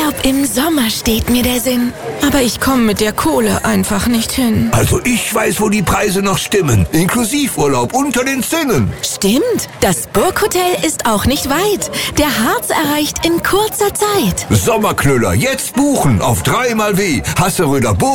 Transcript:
Urlaub im Sommer steht mir der Sinn. Aber ich komme mit der Kohle einfach nicht hin. Also ich weiß, wo die Preise noch stimmen. Inklusivurlaub unter den Zinnen. Stimmt, das Burghotel ist auch nicht weit. Der Harz erreicht in kurzer Zeit. Sommerknüller, jetzt buchen auf 3xW. Hasseröder Burg.